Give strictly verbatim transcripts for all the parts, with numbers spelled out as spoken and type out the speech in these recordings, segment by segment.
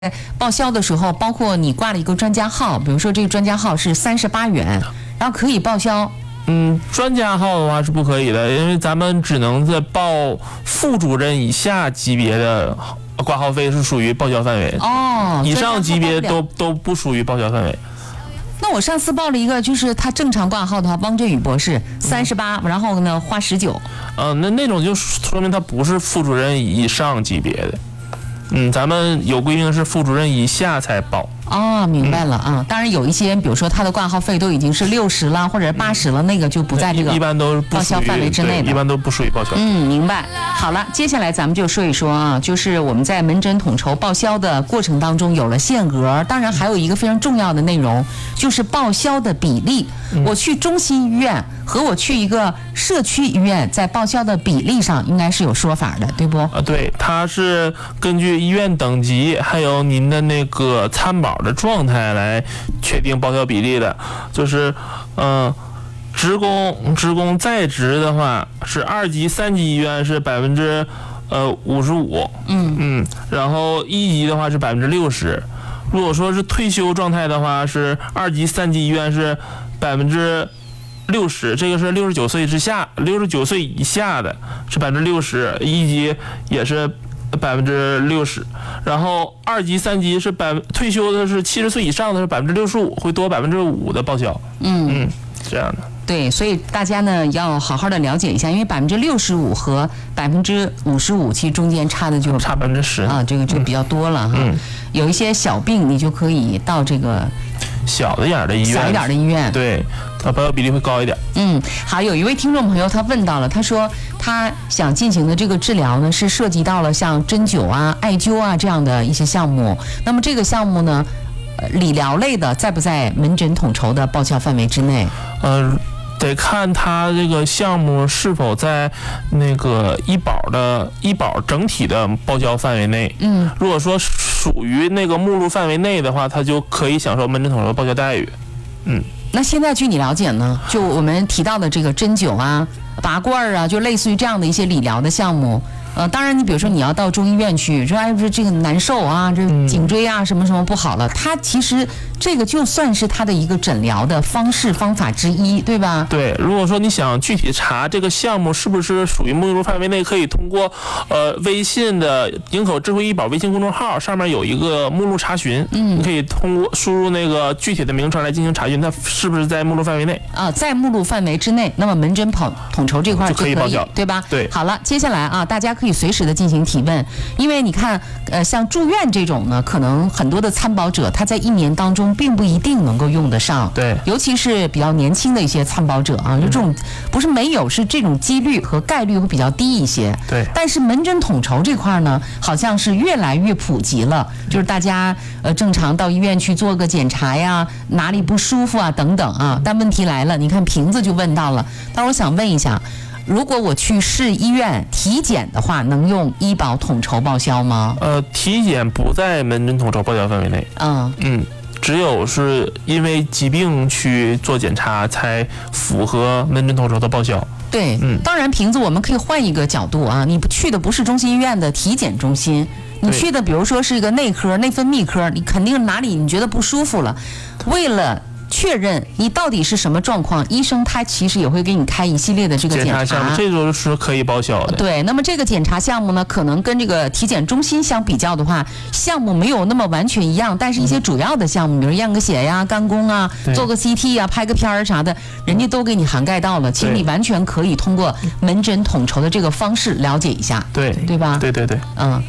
报销的时候，包括你挂了一个专家号，比如说这个专家号是三十八元，然后可以报销。 嗯，专家号的话是不可以的，因为咱们只能在报副主任以下级别的挂号费是属于报销范围。 哦， 以上级别都都不属于报销范围。 那我上次报了一个，就是他正常挂号的话，汪振宇博士三十八，然后呢花十九。 嗯，那那种就说明他不是副主任以上级别的。嗯，咱们有规定是副主任以下才报。 哦，明白了啊、嗯。当然有一些，比如说他的挂号费都已经是六十了，或者是八十了，那个就不在这个一般都是报销范围之内的， 一般都不属于报销。 嗯，明白。好了，接下来咱们就说一说啊，就是我们在门诊统筹报销的过程当中有了限额，当然还有一个非常重要的内容，就是报销的比例。嗯、我去中心医院和我去一个社区医院，在报销的比例上应该是有说法的，对不？ 啊，对，它是根据医院等级还有您的那个参保的状态来确定报销比例的。就是嗯、呃，职工职工在职的话是二级三级医院是百分之呃五十五，嗯嗯，然后一级的话是百分之六十。如果说是退休状态的话，是二级三级医院是百分之六十，这个是六十九岁之下，六十九岁以下的是百分之六十，一级也是百分之六十，然后二级、三级是百退休的是七十岁以上的是百分之六十五，会多百分之五的报销。嗯嗯，这样的。 对，所以大家呢要好好的了解一下，因为百分之六十五和百分之五十五，其实中间差的就差百分之十啊，这个就比较多了哈。嗯，有一些小病你就可以到这个小一点的医院， 小一点的医院， 对，它报销比例会高一点。 嗯，好，有一位听众朋友他问到了，他说他想进行的这个治疗呢，是涉及到了像针灸啊、艾灸啊这样的一些项目。那么这个项目呢，呃、理疗类的在不在门诊统筹的报销范围之内？ 呃，得看他这个项目是否在那个医保的医保整体的报销范围内。嗯，如果说属于那个目录范围内的话，他就可以享受门诊统筹的报销待遇。嗯， 那现在据你了解呢，就我们提到的这个针灸啊、拔罐啊，就类似于这样的一些理疗的项目。呃，当然，你比如说你要到中医院去，说哎，不是这个难受啊，这颈椎啊什么什么不好了，它其实这个就算是它的一个诊疗的方式方法之一，对吧？ 对，如果说你想具体查这个项目是不是属于目录范围内，可以通过呃微信的营口智慧医保微信公众号上面有一个目录查询，嗯，你可以通过输入那个具体的名称来进行查询，它是不是在目录范围内啊？在目录范围之内，那么门诊统统筹这块就可以报销， 对吧？ 对。 好了，接下来啊，大家可以随时的进行提问，因为你看，呃，像住院这种呢，可能很多的参保者他在一年当中并不一定能够用得上， 对， 尤其是比较年轻的一些参保者啊，就这种不是没有，是这种几率和概率会比较低一些， 对。 但是门诊统筹这块呢，好像是越来越普及了，就是大家呃正常到医院去做个检查呀，哪里不舒服啊等等啊，但问题来了，你看瓶子就问到了，但我想问一下。如果我去市医院体检的话，能用医保统筹报销吗？ 呃，体检不在门诊统筹报销范围内。嗯嗯，只有是因为疾病去做检查才符合门诊统筹的报销。 对，嗯，当然瓶子我们可以换一个角度啊，你去的不是中心医院的体检中心，你去的比如说是一个内科、内分泌科，你肯定哪里你觉得不舒服了，为了确认你到底是什么状况，医生他其实也会给你开一系列的这个检查， 检查项目，这都是可以报销的。 对，那么这个检查项目呢，可能跟这个体检中心相比较的话，项目没有那么完全一样，但是一些主要的项目，比如验个血呀、肝功啊、做个 C T 啊、拍个片儿啥的，人家都给你涵盖到了。其实你完全可以通过门诊统筹的这个方式了解一下， 对对吧？ 对对对，嗯。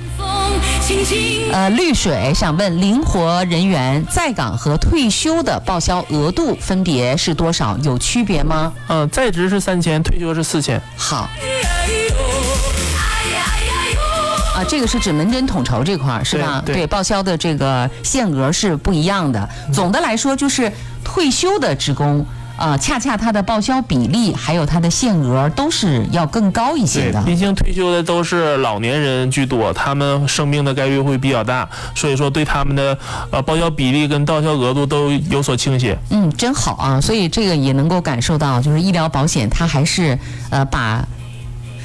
呃，绿水想问，灵活人员在岗和退休的报销额度分别是多少？有区别吗？ 嗯、呃，在职是三千，退休是四千。 好。啊，这个是指门诊统筹这块是吧？ 对， 对，报销的这个限额是不一样的。总的来说，就是退休的职工。啊、呃，恰恰它的报销比例还有它的限额都是要更高一些的。 毕竟退休的都是老年人居多，他们生病的概率会比较大，所以说对他们的呃报销比例跟报销额度都有所倾斜。 嗯，真好啊！所以这个也能够感受到，就是医疗保险它还是呃把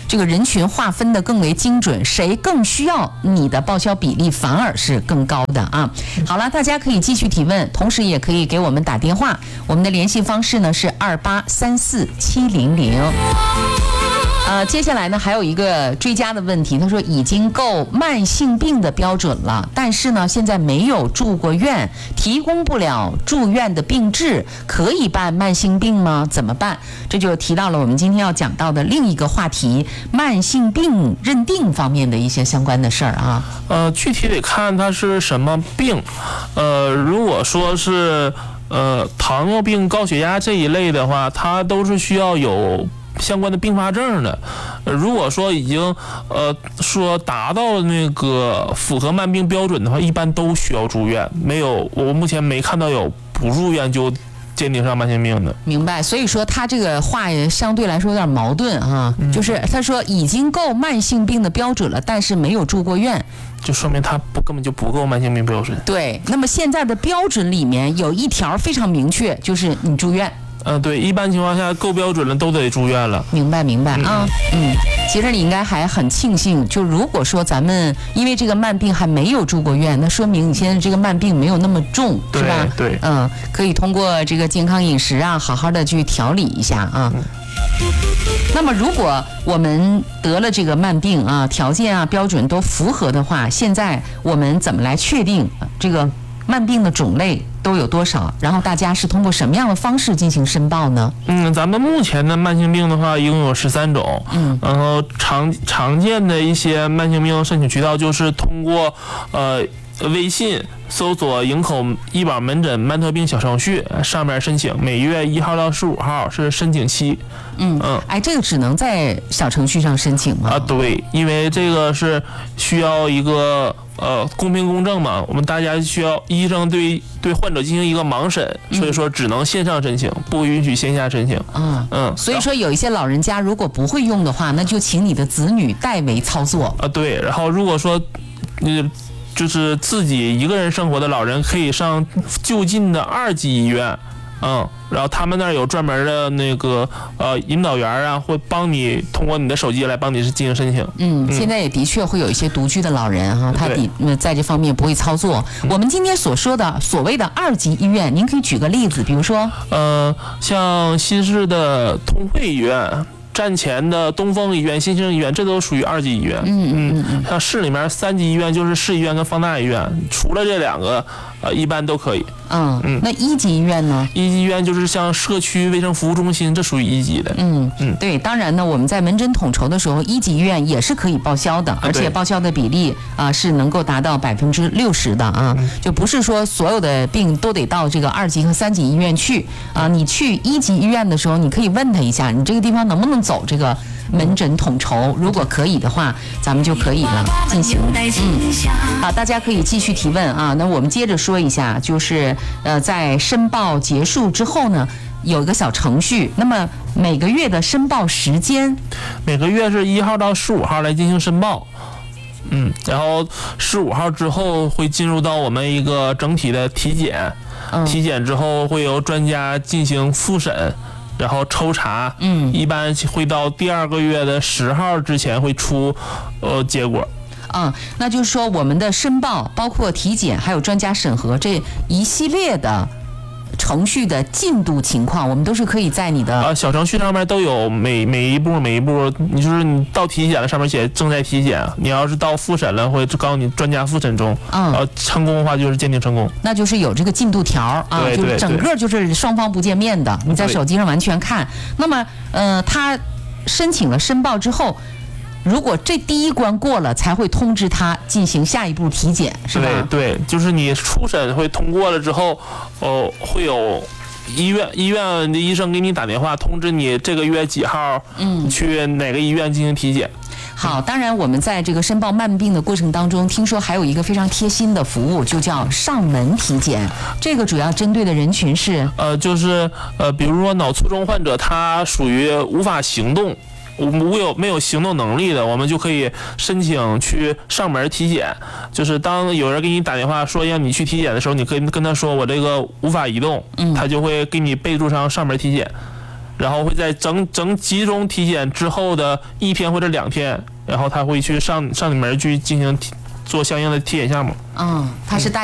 这个人群划分的更为精准，谁更需要你的报销比例反而是更高的啊。好了，大家可以继续提问，同时也可以给我们打电话，我们的联系方式呢是二八三四七零零。呃，接下来呢还有一个追加的问题，他说已经够慢性病的标准了，但是呢现在没有住过院，提供不了住院的病治，可以办慢性病吗？怎么办？这就提到了我们今天要讲到的另一个话题，慢性病认定方面的一些相关的事儿啊。 呃，具体得看它是什么病。呃，如果说是呃糖尿病、高血压这一类的话，它都是需要有相关的并发症的。呃，如果说已经呃说达到了那个符合慢病标准的话，一般都需要住院。没有，我目前没看到有不入院就鉴定上慢性病的。 明白，所以说他这个话也相对来说有点矛盾啊，嗯、就是他说已经够慢性病的标准了，但是没有住过院， 就说明他不根本就不够慢性病标准。 对，那么现在的标准里面有一条非常明确，就是你住院。 嗯、呃，对，一般情况下够标准了都得住院了。 明白明白啊，嗯，其实你应该还很庆幸，就如果说咱们因为这个慢病还没有住过院，那说明你现在这个慢病没有那么重，是吧？ 对， 嗯，可以通过这个健康饮食啊，好好的去调理一下啊。嗯，那么如果我们得了这个慢病啊，条件啊标准都符合的话，现在我们怎么来确定这个慢病的种类都有多少？然后大家是通过什么样的方式进行申报呢？ 嗯，咱们目前的慢性病的话，一共有十三种。嗯，然后常常见的一些慢性病申请渠道就是通过呃微信搜索营口医保门诊慢特病小程序上面申请，每月一号到十五号是申请期。 嗯嗯，哎，这个只能在小程序上申请吗？ 啊，对，因为这个是需要一个呃公平公正嘛，我们大家需要医生对对患者进行一个盲审，所以说只能线上申请，不允许线下申请。 嗯嗯，所以说有一些老人家如果不会用的话，那就请你的子女代为操作。 啊，对，然后如果说你。呃就是自己一个人生活的老人，可以上就近的二级医院，嗯，然后他们那儿有专门的那个呃引导员啊，会帮你通过你的手机来帮你进行申请。 嗯，现在也的确会有一些独居的老人哈、啊，他的在这方面不会操作。 嗯、 我们今天所说的所谓的二级医院，您可以举个例子，比如说， 呃，像新市的通惠医院。站前的东风医院、新兴医院，这都属于二级医院。 嗯嗯嗯， 像市里面三级医院就是市医院跟方大医院，除了这两个，呃，一般都可以。 嗯嗯，那一级医院呢？ 一级医院就是像社区卫生服务中心，这属于一级的。 嗯嗯，对，当然呢，我们在门诊统筹的时候，一级医院也是可以报销的，而且报销的比例啊、呃、是能够达到百分之六十的啊，嗯、就不是说所有的病都得到这个二级和三级医院去啊。你去一级医院的时候，你可以问他一下，你这个地方能不能走这个门诊统筹？如果可以的话，咱们就可以了进行。嗯，好，大家可以继续提问啊。那我们接着说一下，就是呃，在申报结束之后呢，有一个小程序。那么每个月的申报时间， 每个月是一号到十五号来进行申报。嗯，然后十五号之后会进入到我们一个整体的体检，嗯、体检之后会由专家进行复审。然后抽查，嗯，一般会到第二个月的十号之前会出，呃，结果。 嗯，那就是说我们的申报，包括体检，还有专家审核这一系列的程序的进度情况，我们都是可以在你的啊小程序上面都有每每一步每一步，你就是你到体检了，上面写正在体检，你要是到复审了，会告诉你专家复审中，嗯，呃，成功的话就是鉴定成功， 那就是有这个进度条啊， 对对对， 就是整个就是双方不见面的，你在手机上完全看。那么，呃，他申请了申报之后。如果这第一关过了，才会通知他进行下一步体检，是吧？ 对对，就是你初审会通过了之后，哦、呃，会有医院医院的医生给你打电话通知你这个月几号，嗯，去哪个医院进行体检。 好，当然我们在这个申报慢病的过程当中，听说还有一个非常贴心的服务，就叫上门体检。这个主要针对的人群是， 呃，就是呃，比如说脑卒中患者，他属于无法行动。无有没有行动能力的，我们就可以申请去上门体检。就是当有人给你打电话说让你去体检的时候，你可以跟他说我这个无法移动，嗯，他就会给你备注上上门体检。 然后会在整整集中体检之后的一天或者两天，然后他会去上上你门去进行体做相应的体检项目。 嗯，他是带